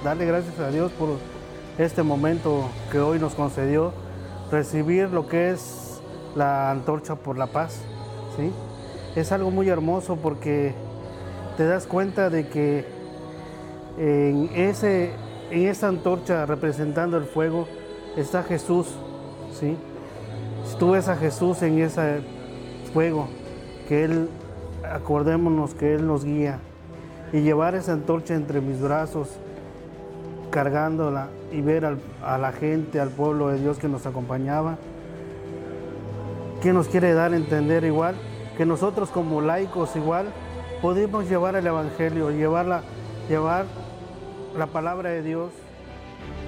darle gracias a Dios por este momento que hoy nos concedió, recibir lo que es la antorcha por la paz, ¿sí? Es algo muy hermoso porque te das cuenta de que en esa antorcha representando el fuego está Jesús, ¿sí? Si tú ves a Jesús en ese fuego, que Él, acordémonos que Él nos guía, y llevar esa antorcha entre mis brazos, cargándola y ver a la gente, al pueblo de Dios que nos acompañaba, que nos quiere dar a entender igual, que nosotros como laicos igual podemos llevar el Evangelio, llevar la palabra de Dios